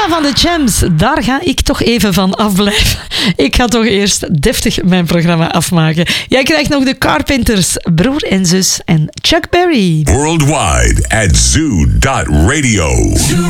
Villa van de Champs, daar ga ik toch even van afblijven. Ik ga toch eerst deftig mijn programma afmaken. Jij krijgt nog de Carpenters, broer en zus en Chuck Berry. Worldwide at zoo.radio.